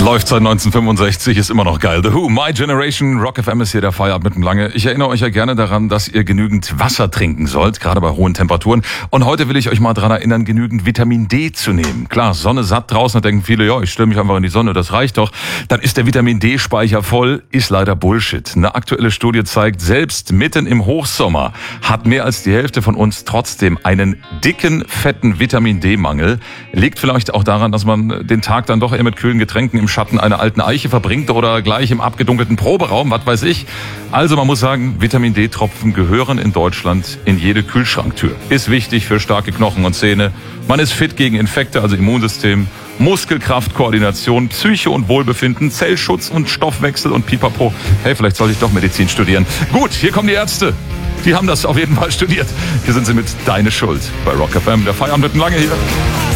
Läuft seit 1965, ist immer noch geil. The Who, My Generation, Rock FM ist hier der Feierabend mit dem Lange. Ich erinnere euch ja gerne daran, dass ihr genügend Wasser trinken sollt, gerade bei hohen Temperaturen. Und heute will ich euch mal daran erinnern, genügend Vitamin D zu nehmen. Klar, Sonne satt draußen, da denken viele, ja, ich stelle mich einfach in die Sonne, das reicht doch. Dann ist der Vitamin D-Speicher voll, ist leider Bullshit. Eine aktuelle Studie zeigt, selbst mitten im Hochsommer hat mehr als die Hälfte von uns trotzdem einen dicken, fetten Vitamin D-Mangel. Liegt vielleicht auch daran, dass man den Tag dann doch eher mit kühlen Getränken im Schatten einer alten Eiche verbringt oder gleich im abgedunkelten Proberaum, was weiß ich. Also man muss sagen, Vitamin D-Tropfen gehören in Deutschland in jede Kühlschranktür. Ist wichtig für starke Knochen und Zähne. Man ist fit gegen Infekte, also Immunsystem, Muskelkraft, Koordination, Psyche und Wohlbefinden, Zellschutz und Stoffwechsel und pipapo. Hey, vielleicht sollte ich doch Medizin studieren. Gut, hier kommen die Ärzte. Die haben das auf jeden Fall studiert. Hier sind sie mit Deine Schuld bei Rock FM. Der Feierabend wird Lange hier.